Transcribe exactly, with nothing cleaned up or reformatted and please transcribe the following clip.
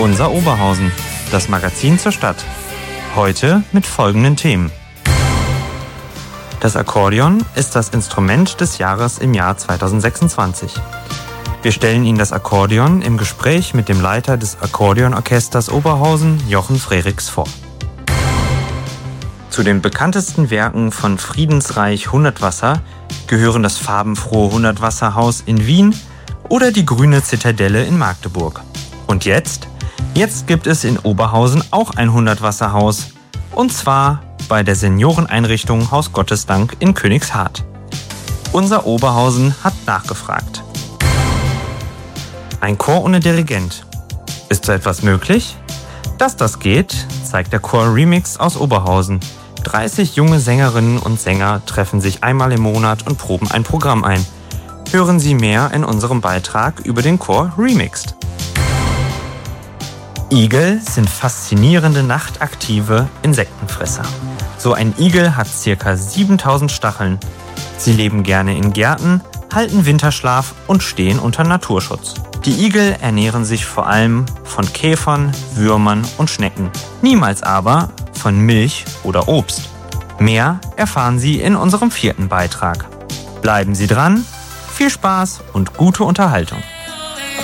Unser Oberhausen, das Magazin zur Stadt. Heute mit folgenden Themen. Das Akkordeon ist das Instrument des Jahres im Jahr zweitausendsechsundzwanzig. Wir stellen Ihnen das Akkordeon im Gespräch mit dem Leiter des Akkordeonorchesters Oberhausen, Jochen Frerichs, vor. Zu den bekanntesten Werken von Friedensreich Hundertwasser gehören das farbenfrohe Hundertwasserhaus in Wien oder die grüne Zitadelle in Magdeburg. Und jetzt? Jetzt gibt es in Oberhausen auch ein Hundertwasserhaus. Und zwar bei der Senioreneinrichtung Haus Gottesdank in Königshardt. Unser Oberhausen hat nachgefragt. Ein Chor ohne Dirigent. Ist so etwas möglich? Dass das geht, zeigt der Chor Remix aus Oberhausen. dreißig junge Sängerinnen und Sänger treffen sich einmal im Monat und proben ein Programm ein. Hören Sie mehr in unserem Beitrag über den Chor Remixed. Igel sind faszinierende nachtaktive Insektenfresser. So ein Igel hat ca. siebentausend Stacheln. Sie leben gerne in Gärten, halten Winterschlaf und stehen unter Naturschutz. Die Igel ernähren sich vor allem von Käfern, Würmern und Schnecken. Niemals aber von Milch oder Obst. Mehr erfahren Sie in unserem vierten Beitrag. Bleiben Sie dran, viel Spaß und gute Unterhaltung.